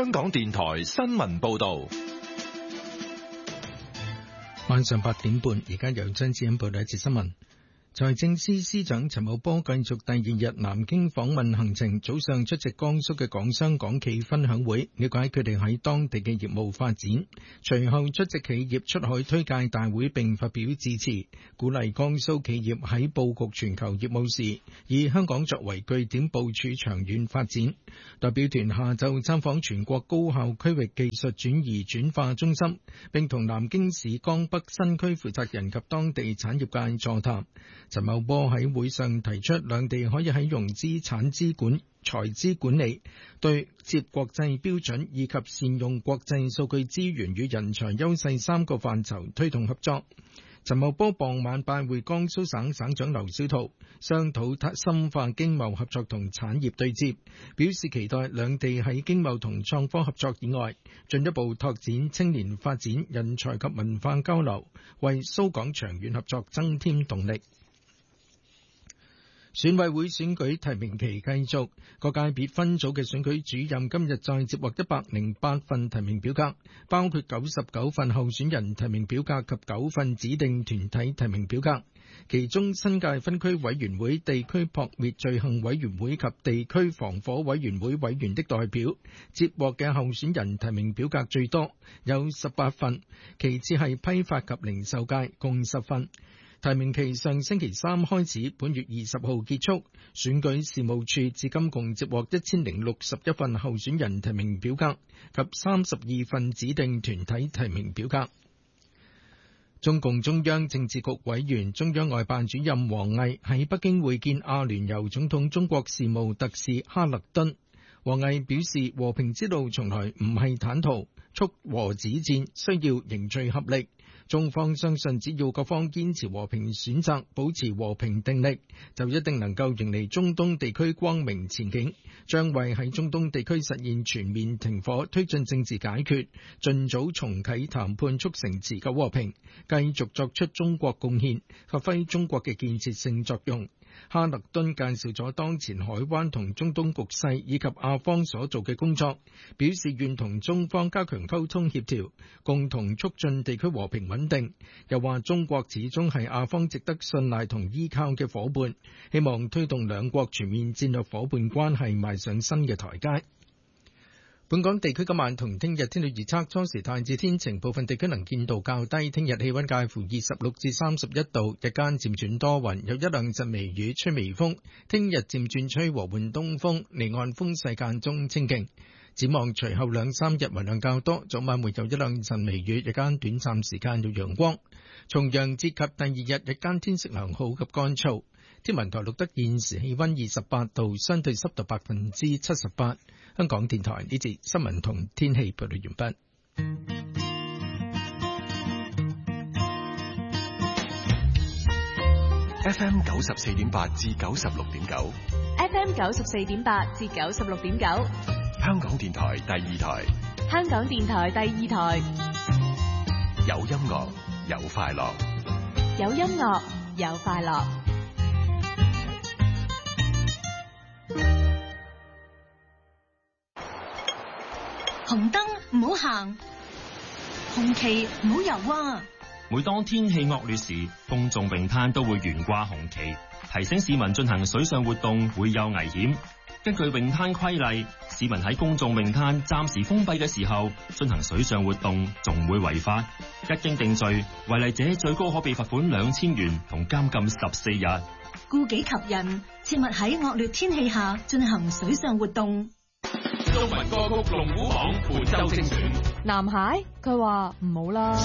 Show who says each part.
Speaker 1: 香港電台新聞報道。
Speaker 2: 晚上8點半，而家由張志恩報道一節新聞。財政司司長陳茂波繼續第二日南京訪問行程，早上出席江蘇嘅港商港企分享會，了解佢哋喺當地嘅業務發展。隨後出席企業出海推介大會並發表致辭，鼓勵江蘇企業喺佈局全球業務時，以香港作為據點部署長遠發展。代表團下晝參訪全國高校區域技術轉移轉化中心，並同南京市江北新區負責人及當地產業界座談。陳茂波喺會上提出，兩地可以喺融資、產資管、財資管理、對接國際標準以及善用國際數據資源與人才優勢3個範疇推動合作。陳茂波傍晚拜會江蘇省省長劉小濤，商討深化經貿合作同產業對接，表示期待兩地喺經貿同創科合作以外，進一步拓展青年發展、人才及文化交流，為蘇港長遠合作增添動力。選委會選舉提名期繼續，各界別分組嘅選舉主任今日再接獲108份提名表格，包括99份候選人提名表格及9份指定團體提名表格。其中新界分區委員會、地區撲滅罪行委員會及地區防火委員會委員的代表接獲嘅候選人提名表格最多，有18份，其次係批發及零售界，共10份。提名期上星期3開始，本月20號結束。選舉事務處至今共接獲1061份候選人提名表格及32份指定團體提名表格。中共中央政治局委員、中央外辦主任王毅喺北京會見阿聯酋總統中國事務特使哈勒敦。王毅表示，和平之路從來唔係坦途，促和止戰需要凝聚合力。中方相信，只要各方堅持和平選擇，保持和平定力，就一定能夠迎嚟中東地區光明前景，將為喺中東地區實現全面停火、推進政治解決、盡早重啟談判、促成持久和平，繼續作出中國貢獻，發揮中國嘅建設性作用。哈勒敦介紹咗當前海灣同中東局勢以及亞方所做嘅工作，表示願同中方加強溝通協調，共同促進地區和平穩定。又話中國始終係亞方值得信賴同依靠嘅夥伴，希望推動兩國全面戰略夥伴關係邁上新嘅台階。本港地區今晚同聽日天氣預測，初時大致天晴，部分地區能見度較低。聽日氣溫介乎26至31度，日間漸轉多雲，有一兩陣微雨，吹微風。聽日漸轉吹和緩東風，離岸風勢間中清勁。展望隨後2、3日雲量較多，早晚會有一兩陣微雨，日間短暫時間有陽光。重陽節及第二日日間天色良好及乾燥。天文台錄得現時氣溫28度，相對濕度78%。香港電台呢節新聞同天氣報道完畢。
Speaker 1: FM 94.8至96.9
Speaker 3: ，FM 94.8至96.9，
Speaker 1: 香港電台第二台，
Speaker 3: 香港電台第二台，
Speaker 1: 有音樂有快樂，
Speaker 3: 有音樂有快樂。
Speaker 4: 紅燈唔好行，紅旗唔好游啊！
Speaker 5: 每當天氣惡劣時，公眾泳灘都會懸掛紅旗，提醒市民進行水上活動會有危險。根據泳灘規例，市民喺公眾泳灘暫時封閉嘅時候進行水上活動，仲會違法。一經定罪，違例者最高可被罰款2000元同監禁14日。
Speaker 4: 顧己及人，切勿喺惡劣天氣下進行水上活動。
Speaker 1: 中文歌曲龍虎榜本周精選。
Speaker 3: 男孩佢話唔好啦。